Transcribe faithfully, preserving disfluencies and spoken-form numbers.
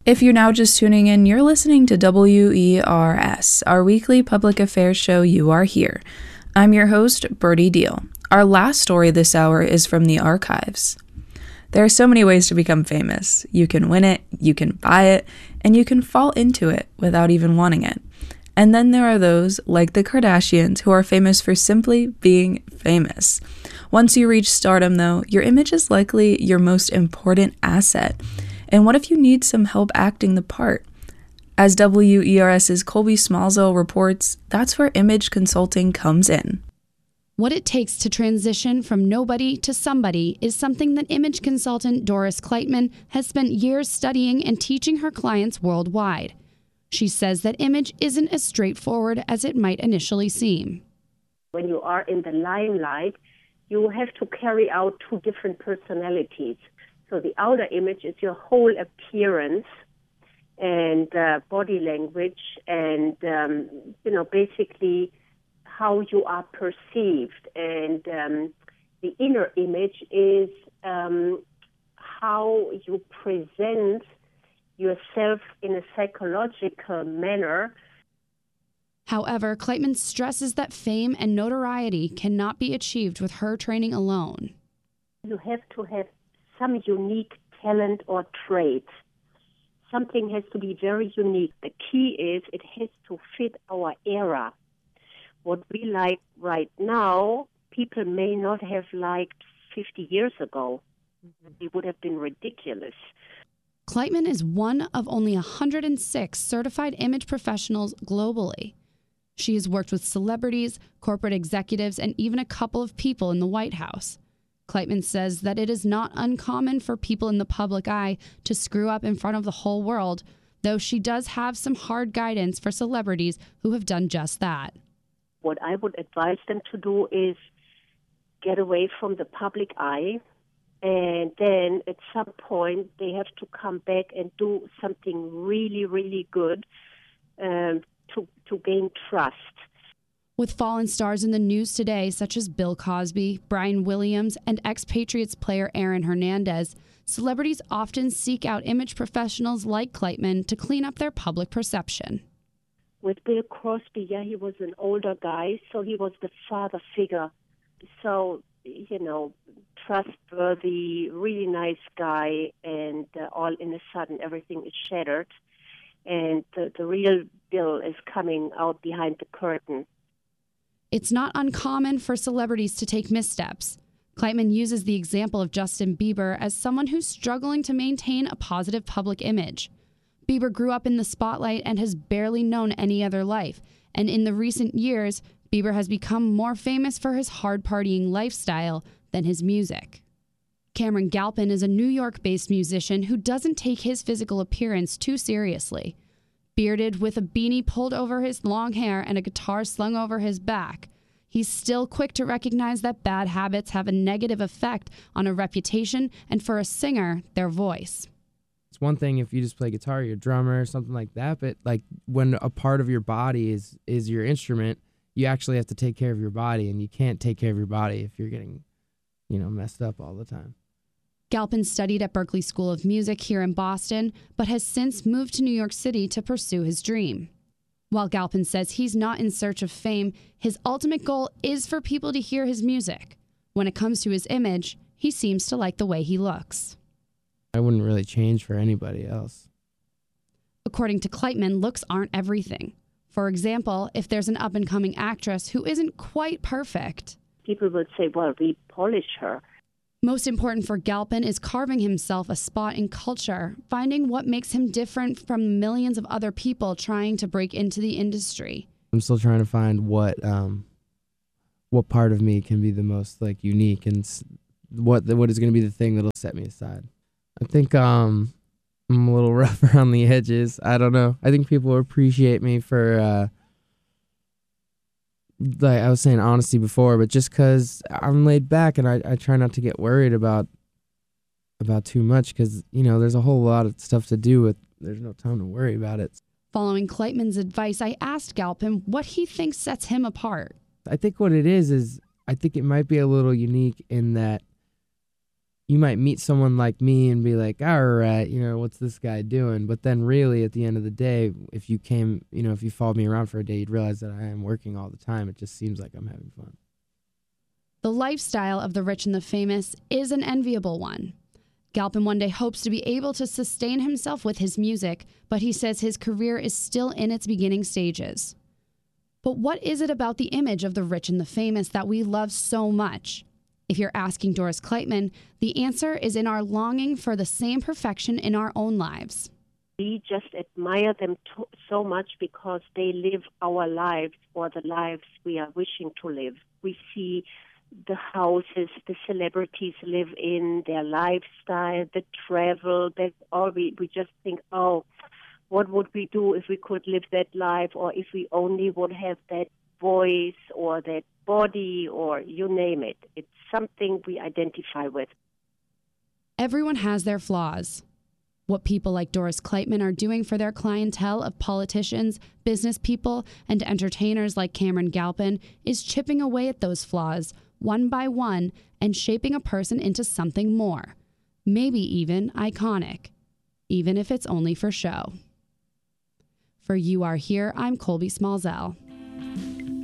If you're now just tuning in, you're listening to W E R S, our weekly public affairs show You Are Here. I'm your host, Birdie Deal. Our last story this hour is from the archives. There are so many ways to become famous. You can win it, you can buy it, and you can fall into it without even wanting it. And then there are those, like the Kardashians, who are famous for simply being famous. Once you reach stardom, though, your image is likely your most important asset. And what if you need some help acting the part? As WERS's Colby Smallsville reports, that's where image consulting comes in. What it takes to transition from nobody to somebody is something that image consultant Doris Kleitman has spent years studying and teaching her clients worldwide. She says that image isn't as straightforward as it might initially seem. When you are in the limelight, you have to carry out two different personalities. So the outer image is your whole appearance and uh, body language and, um, you know, basically how you are perceived. And um, the inner image is um, how you present yourself in a psychological manner. However, Kleitman stresses that fame and notoriety cannot be achieved with her training alone. You have to have some unique talent or trait. Something has to be very unique. The key is it has to fit our era. What we like right now, people may not have liked fifty years ago. It would have been ridiculous. Kleitman is one of only one hundred six certified image professionals globally. She has worked with celebrities, corporate executives, and even a couple of people in the White House. Kleitman says that it is not uncommon for people in the public eye to screw up in front of the whole world, though she does have some hard guidance for celebrities who have done just that. What I would advise them to do is get away from the public eye, and then at some point they have to come back and do something really, really good um, to, to gain trust. With fallen stars in the news today, such as Bill Cosby, Brian Williams, and ex-Patriots player Aaron Hernandez, celebrities often seek out image professionals like Kleitman to clean up their public perception. With Bill Cosby, yeah, he was an older guy, so he was the father figure. So, you know, trustworthy, really nice guy, and uh, all in a sudden everything is shattered. And the, the real Bill is coming out behind the curtain. It's not uncommon for celebrities to take missteps. Kleitman uses the example of Justin Bieber as someone who's struggling to maintain a positive public image. Bieber grew up in the spotlight and has barely known any other life. And in the recent years, Bieber has become more famous for his hard-partying lifestyle than his music. Cameron Galpin is a New York-based musician who doesn't take his physical appearance too seriously. Bearded with a beanie pulled over his long hair and a guitar slung over his back, he's still quick to recognize that bad habits have a negative effect on a reputation and, for a singer, their voice. It's one thing if you just play guitar, you're a drummer or something like that, but like when a part of your body is is your instrument, you actually have to take care of your body, and you can't take care of your body if you're getting, you know, messed up all the time. Galpin studied at Berklee School of Music here in Boston, but has since moved to New York City to pursue his dream. While Galpin says he's not in search of fame, his ultimate goal is for people to hear his music. When it comes to his image, he seems to like the way he looks. I wouldn't really change for anybody else. According to Kleitman, looks aren't everything. For example, if there's an up-and-coming actress who isn't quite perfect, people would say, well, we polish her. Most important for Galpin is carving himself a spot in culture, finding what makes him different from millions of other people trying to break into the industry. I'm still trying to find what um, what part of me can be the most like unique, and what what is going to be the thing that'll set me aside. I think um, I'm a little rough around the edges. I don't know. I think people appreciate me for. Uh, Like I was saying, honesty before, but just because I'm laid back and I, I try not to get worried about about too much, because, you know, there's a whole lot of stuff to do with, there's no time to worry about it. Following Kleitman's advice, I asked Galpin what he thinks sets him apart. I think what it is is, I think it might be a little unique in that you might meet someone like me and be like, all right, you know, what's this guy doing? But then really at the end of the day, if you came, you know, if you followed me around for a day, you'd realize that I am working all the time. It just seems like I'm having fun. The lifestyle of the rich and the famous is an enviable one. Galpin one day hopes to be able to sustain himself with his music, but he says his career is still in its beginning stages. But what is it about the image of the rich and the famous that we love so much? If you're asking Doris Kleitman, the answer is in our longing for the same perfection in our own lives. We just admire them to- so much because they live our lives or the lives we are wishing to live. We see the houses the celebrities live in, their lifestyle, the travel, that all we, we just think, oh, what would we do if we could live that life, or if we only would have that voice or that body, or you name it. It's something we identify with. Everyone has their flaws. What people like Doris Kleitman are doing for their clientele of politicians, business people, and entertainers like Cameron Galpin is chipping away at those flaws one by one and shaping a person into something more, maybe even iconic, even if it's only for show. For You Are Here, I'm Colby Smallzell.